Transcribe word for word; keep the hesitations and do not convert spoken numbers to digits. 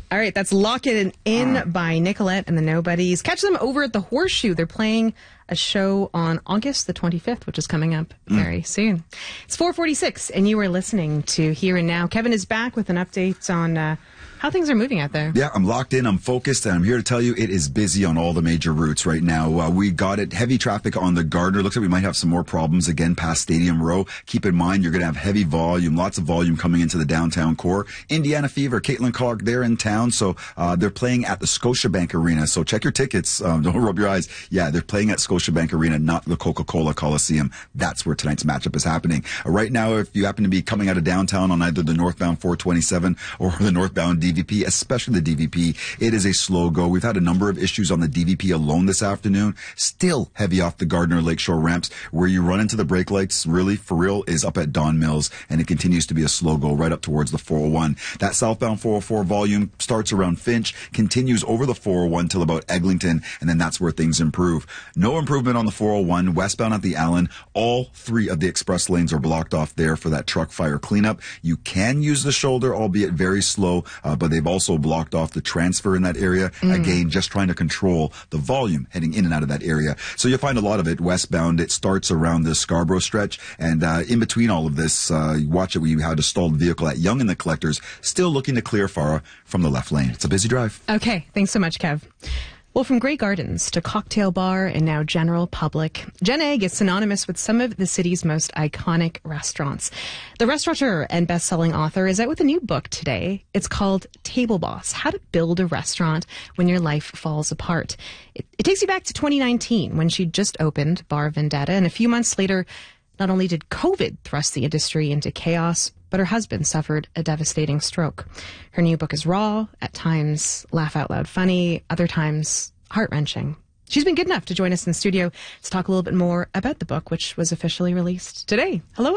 All right, that's Lock It In uh. by Nicolette and the Nobodies. Catch them over at the Horseshoe. They're playing a show on August the twenty-fifth, which is coming up very mm. soon. It's four forty-six, and you are listening to Here and Now. Kevin is back with an update on uh, how things are moving out there. Yeah, I'm locked in, I'm focused, and I'm here to tell you it is busy on all the major routes right now. Uh, we got it, heavy traffic on the Gardiner. Looks like we might have some more problems again past Stadium Row. Keep in mind, you're going to have heavy volume, lots of volume coming into the downtown core. Indiana Fever, Caitlin Clark, they're in town, so uh, they're playing at the Scotiabank Arena. So check your tickets. Um, don't rub your eyes. Yeah, they're playing at Scotiabank Arena, not the Coca-Cola Coliseum. That's where tonight's matchup is happening. Uh, right now, if you happen to be coming out of downtown on either the northbound four twenty-seven or the northbound D V P, especially the D V P, it is a slow go. We've had a number of issues on the D V P alone this afternoon. Still heavy off the Gardiner Lakeshore ramps. Where you run into the brake lights, really, for real, is up at Don Mills, and it continues to be a slow go right up towards the four oh one. That southbound four oh four volume starts around Finch, continues over the four oh one till about Eglinton, and then that's where things improve. No improvement on the four oh one, westbound at the Allen. All three of the express lanes are blocked off there for that truck fire cleanup. You can use the shoulder, albeit very slow, uh, but they've also blocked off the transfer in that area. Mm. Again, just trying to control the volume heading in and out of that area. So you'll find a lot of it westbound. It starts around the Scarborough stretch, and uh, in between all of this, uh, you watch it. We had a stalled vehicle at Yonge and the Collectors, still looking to clear Farah from the left lane. It's a busy drive. Okay, thanks so much, Kev. Well, from Grey Gardens to Cocktail Bar and now General Public, Jen Egg is synonymous with some of the city's most iconic restaurants. The restaurateur and best-selling author is out with a new book today. It's called Table Boss, How to Build a Restaurant When Your Life Falls Apart. It, it takes you back to twenty nineteen when she just opened Bar Vendetta, and a few months later, not only did COVID thrust the industry into chaos, but her husband suffered a devastating stroke. Her new book is raw, at times laugh out loud funny, other times heart-wrenching. She's been good enough to join us in the studio to talk a little bit more about the book, which was officially released today. Hello.